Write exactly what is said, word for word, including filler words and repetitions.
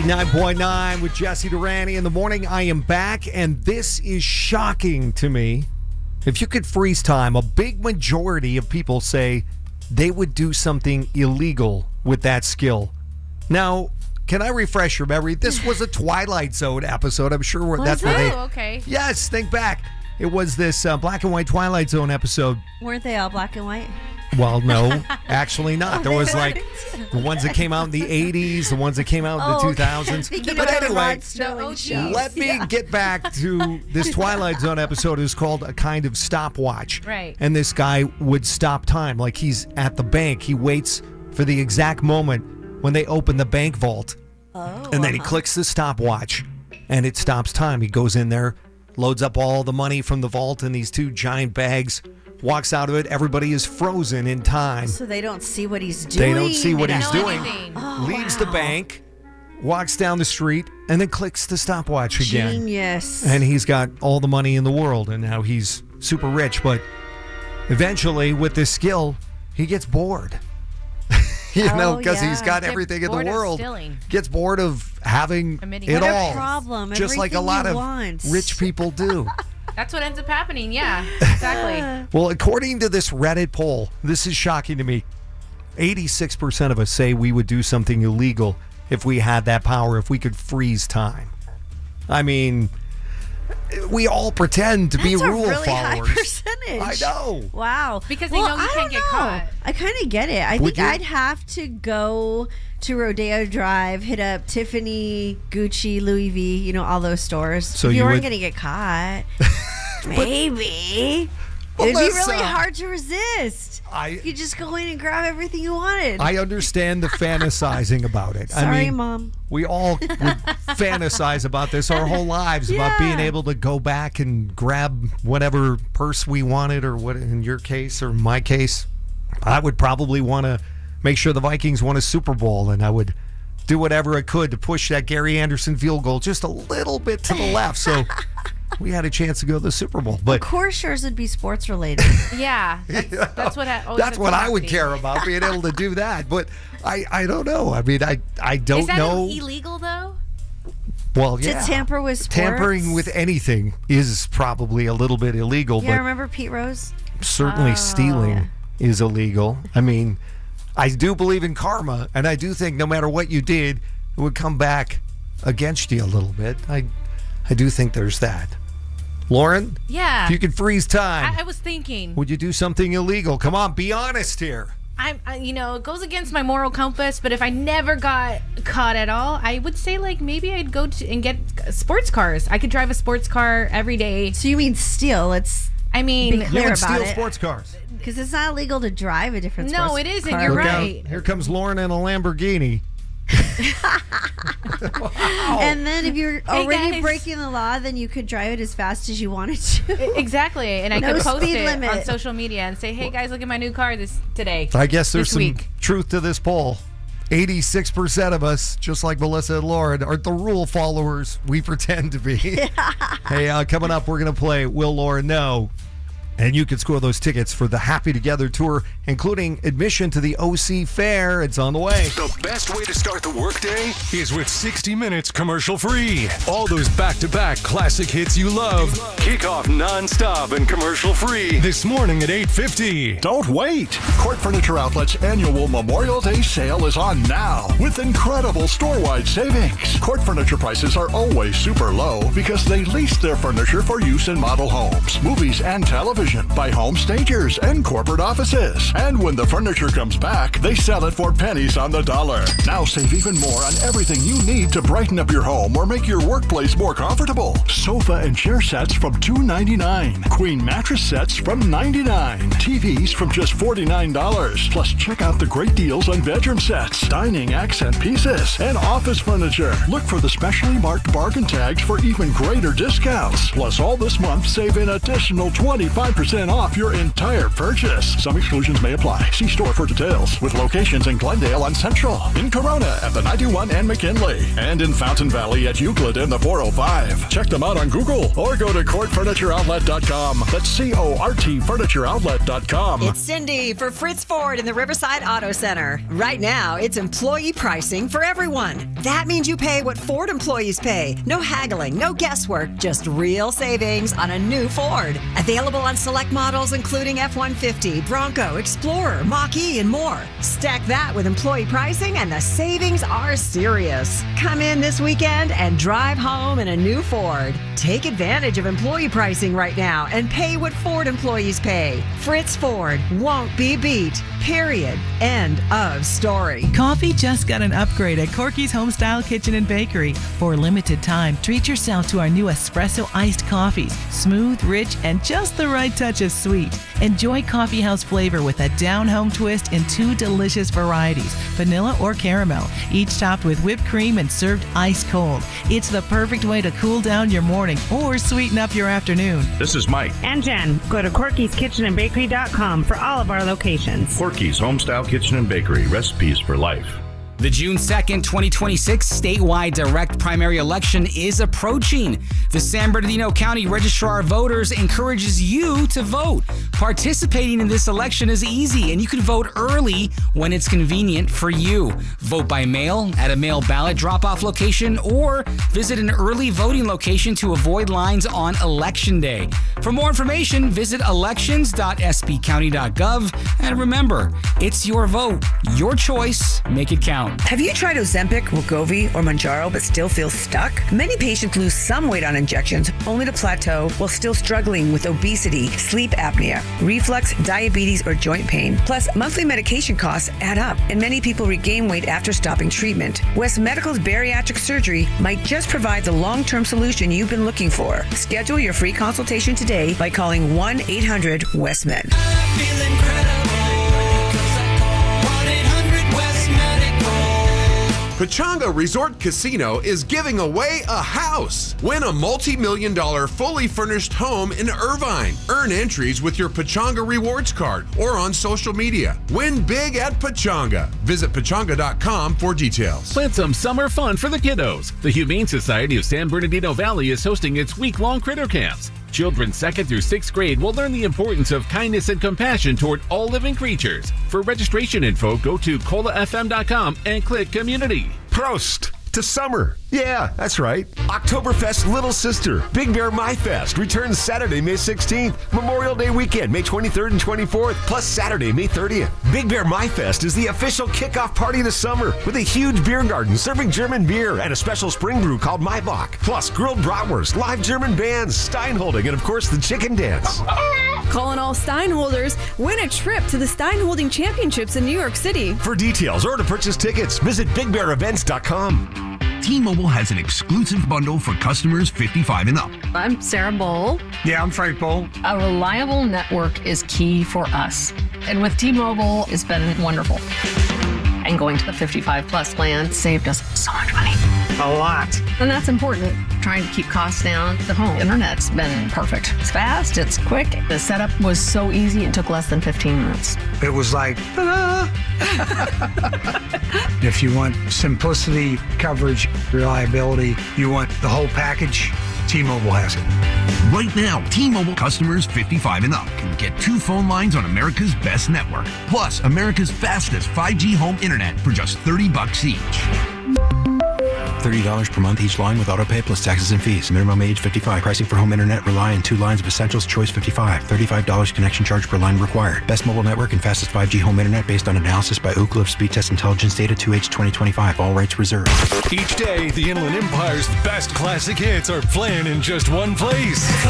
ninety-nine point nine with Jesse Durante in the morning. I am back, and this is shocking to me. If you could freeze time, a big majority of people say they would do something illegal with that skill. Now, can I refresh your memory? This was a Twilight Zone episode. I'm sure was that's it? where they... Oh, okay. Yes, think back. It was this uh, black and white Twilight Zone episode. Weren't they all black and white? Well, no, actually not. Oh, There was they like the ones that came out in the eighties, the ones that came out in the Oh, two okay. thousands. Thinking But about the anyway, Rod Sterling the show. let me Yeah. get back to this Twilight Zone episode. It was called A Kind of Stopwatch. Right. And this guy would stop time. Like he's at the bank. He waits for the exact moment when they open the bank vault. Oh, And then he uh-huh. clicks the stopwatch and it stops time. He goes in there, loads up all the money from the vault in these two giant bags, walks out of it. Everybody is frozen in time. So they don't see what he's doing. They don't see what They he's don't know doing. anything. Oh, Leaves wow. the bank, walks down the street, and then clicks the stopwatch again. Genius. And he's got all the money in the world, and now he's super rich. But eventually, with this skill, he gets bored. you know, Oh, because he's yeah. got Get everything in the bored of world. stealing. Gets bored of having Admitting it What a all. problem. Just like a Everything lot you of want. rich people do. That's what ends up happening. Yeah, exactly. Well, according to this Reddit poll, this is shocking to me. eighty-six percent of us say we would do something illegal if we had that power, if we could freeze time. I mean, we all pretend to That's be a rule really high followers. percentage. I know. Wow. Because they well, know you I can't don't get know. caught. I kind of get it. I Would think you? I'd have to go to Rodeo Drive, hit up Tiffany, Gucci, Louis V, you know, all those stores. So if you, you weren't would- going to get caught, maybe. Well, It'd be Melissa, really hard to resist. I You could just go in and grab everything you wanted. I understand the fantasizing about it. Sorry, I mean, Mom. we all would fantasize about this our whole lives, about Yeah. being able to go back and grab whatever purse we wanted, or what in your case or my case. I would probably want to make sure the Vikings won a Super Bowl, and I would do whatever I could to push that Gary Anderson field goal just a little bit to the left so we had a chance to go to the Super Bowl. But Of course, yours would be sports related. Yeah, that's, that's what. Ha- always that's what I would happens. care about, being able to do that. But I, I don't know. I mean, I, I don't Is that know. illegal though? Well, To yeah. tamper with sports. Tampering with anything is probably a little bit illegal, Yeah, but remember Pete Rose? certainly Oh. stealing is illegal. I mean, I do believe in karma, and I do think no matter what you did, it would come back against you a little bit. I, I do think there's that. Lauren, Yeah. if you could freeze time, I, I was thinking. would you do something illegal? Come on, be honest here. I'm, I, you know, it goes against my moral compass. But if I never got caught at all, I would say like maybe I'd go to and get sports cars. I could drive a sports car every day. So you mean steal? Let's I mean, Be You clear would about steal it. sports cars. because it's not illegal to drive a different. No, sports it isn't. car. You're Look out. right. Here comes Lauren in a Lamborghini. And then if you're Hey, already guys. breaking the law, then you could drive it as fast as you wanted to. Exactly, and I No could post speed it limit. on social media and say, "Hey guys, look at my new car this today." I guess there's This some week. truth to this poll. eighty-six percent of us, just like Melissa and Lauren, aren't the rule followers we pretend to be. Hey, uh, coming up, we're going to play Will Lauren Know? And you can score those tickets for the Happy Together tour, including admission to the O C Fair. It's on the way. The best way to start the workday is with sixty minutes commercial free. All those back-to-back classic hits you love. Kick off non-stop and commercial free this morning at eight fifty. Don't wait! Court Furniture Outlet's annual Memorial Day sale is on now with incredible store-wide savings. Court Furniture prices are always super low because they lease their furniture for use in model homes, movies, and television by home stagers and corporate offices. And when the furniture comes back, they sell it for pennies on the dollar. Now save even more on everything you need to brighten up your home or make your workplace more comfortable. Sofa and chair sets from two ninety-nine. Queen mattress sets from ninety-nine. T Vs from just forty-nine dollars. Plus, check out the great deals on bedroom sets, dining accent pieces, and office furniture. Look for the specially marked bargain tags for even greater discounts. Plus, all this month, save an additional twenty-five percent off your entire purchase. Some exclusions may apply. See store for details. With locations in Glendale on Central, in Corona at the ninety-one and McKinley, and in Fountain Valley at Euclid and the four oh five. Check them out on Google or go to court furniture outlet dot com. That's C O R T furniture outlet dot com. It's Cindy for Fritz Ford in the Riverside Auto Center. Right now, it's employee pricing for everyone. That means you pay what Ford employees pay. No haggling, no guesswork, just real savings on a new Ford. Available on select models including F one fifty, Bronco, Explorer, Mach-E, and more. Stack that with employee pricing and the savings are serious. Come in this weekend and drive home in a new Ford. Take advantage of employee pricing right now and pay what Ford employees pay. Fritz Ford won't be beat. Period. End of story. Coffee just got an upgrade at Corky's Homestyle Kitchen and Bakery. For a limited time, treat yourself to our new espresso iced coffees. Smooth, rich, and just the right touch of sweet. Enjoy coffee house flavor with a down-home twist in two delicious varieties, vanilla or caramel, each topped with whipped cream and served ice cold. It's the perfect way to cool down your morning or sweeten up your afternoon. This is Mike. And Jen. Go to Corky's Kitchen and Bakery dot com for all of our locations. Corky's Homestyle Kitchen and Bakery. Recipes for life. The June second, twenty twenty-six statewide direct primary election is approaching. The San Bernardino County Registrar of Voters encourages you to vote. Participating in this election is easy, and you can vote early when it's convenient for you. Vote by mail at a mail ballot drop-off location or visit an early voting location to avoid lines on Election Day. For more information, visit elections dot s b county dot gov. And remember, it's your vote, your choice. Make it count. Have you tried Ozempic, Wegovy, or Mounjaro but still feel stuck? Many patients lose some weight on injections only to plateau while still struggling with obesity, sleep apnea, reflux, diabetes, or joint pain. Plus, monthly medication costs add up, and many people regain weight after stopping treatment. West Medical's bariatric surgery might just provide the long-term solution you've been looking for. Schedule your free consultation today by calling one eight hundred West Med. Pechanga Resort Casino is giving away a house. Win a multi-million dollar fully furnished home in Irvine. Earn entries with your Pechanga Rewards card or on social media. Win big at Pechanga. Visit pechanga dot com for details. Plan some summer fun for the kiddos. The Humane Society of San Bernardino Valley is hosting its week-long critter camps. Children second through sixth grade will learn the importance of kindness and compassion toward all living creatures. For registration info, go to cola f m dot com and click Community. Prost to summer. Yeah, that's right. Oktoberfest Little Sister, Big Bear My Fest returns Saturday, May sixteenth, Memorial Day weekend, May twenty-third and twenty-fourth, plus Saturday, May thirtieth. Big Bear My Fest is the official kickoff party of the summer with a huge beer garden serving German beer and a special spring brew called Maibach, plus grilled bratwurst, live German bands, Steinholding, and of course the chicken dance. Calling all Steinholders, win a trip to the Steinholding Championships in New York City. For details or to purchase tickets, visit big bear events dot com. T-Mobile has an exclusive bundle for customers fifty-five and up. I'm Sarah Bowl. Yeah, I'm Frank Bowl. A reliable network is key for us. And with T-Mobile, it's been wonderful. And going to the fifty-five plus plan saved us so much money. A lot. And that's important. Trying to keep costs down. The home internet's been perfect. It's fast, it's quick. The setup was so easy, it took less than fifteen minutes. It was like, ta-da! If you want simplicity, coverage, reliability, you want the whole package, T-Mobile has it. Right now, T-Mobile customers fifty-five and up can get two phone lines on America's best network, plus America's fastest five G home internet for just thirty bucks each. thirty dollars per month each line with autopay plus taxes and fees. Minimum age fifty-five. Pricing for home internet rely on two lines of Essentials Choice fifty-five. thirty-five dollars connection charge per line required. Best mobile network and fastest five G home internet based on analysis by Ookla of Speed Test Intelligence Data two H twenty twenty-five. All rights reserved. Each day, the Inland Empire's best classic hits are playing in just one place.